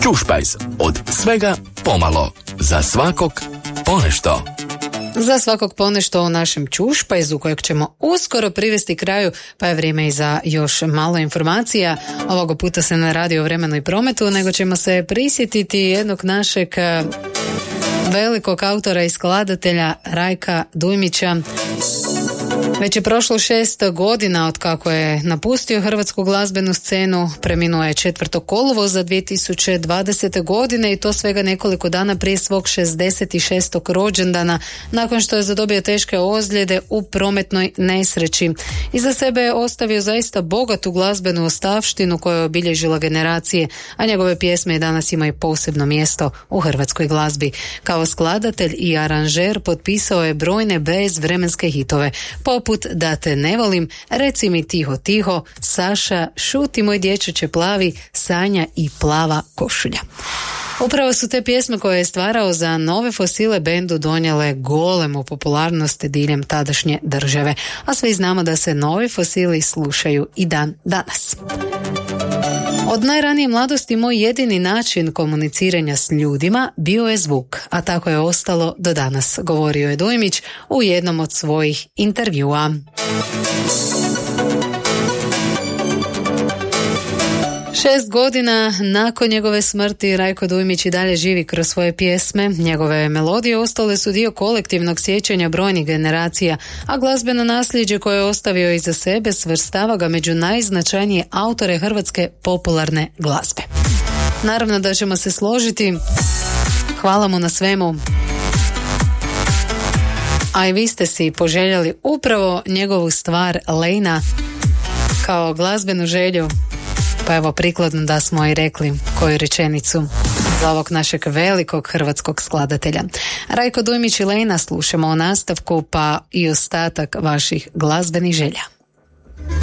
Ćušpajz, od svega pomalo, za svakog ponešto. Za svakog ponešto u našem Ćušpajzu kojeg ćemo uskoro privesti kraju, pa je vrijeme i za još malo informacija. Ovoga puta se ne radi o vremenu i prometu, nego ćemo se prisjetiti jednog našeg velikog autora i skladatelja Rajka Dujmića. Već je prošlo 6 godina od kako je napustio hrvatsku glazbenu scenu. Preminuo je 4. kolovoza 2020. godine i to svega nekoliko dana prije svog 66. rođendana, nakon što je zadobio teške ozljede u prometnoj nesreći. Iza sebe je ostavio zaista bogatu glazbenu ostavštinu koja je obilježila generacije, a njegove pjesme i danas imaju posebno mjesto u hrvatskoj glazbi. Kao skladatelj i aranžer potpisao je brojne bezvremenske hitove, poput Da te ne volim, Reci mi tiho tiho, Saša, Šuti moj dječače plavi, Sanja i Plava košulja. Upravo su te pjesme koje je stvarao za Nove fosile bendu donijele golemu popularnost diljem tadašnje države, a svi znamo da se Novi fosili slušaju i dan danas. Od najranije mladosti moj jedini način komuniciranja s ljudima bio je zvuk, a tako je ostalo do danas, govorio je Dujmić u jednom od svojih intervjua. Šest godina nakon njegove smrti Rajko Dujmić i dalje živi kroz svoje pjesme. Njegove melodije ostale su dio kolektivnog sjećanja brojnih generacija, a glazbeno nasljeđe koje je ostavio iza sebe svrstava ga među najznačajnije autore hrvatske popularne glazbe. Naravno da ćemo se složiti. Hvala mu na svemu. A i vi ste si poželjeli upravo njegovu stvar Lejna kao glazbenu želju. Pa evo prikladno da smo i rekli koju rečenicu za ovog našeg velikog hrvatskog skladatelja. Rajko Dujmić i Lejna slušamo u nastavku, pa i ostatak vaših glazbenih želja.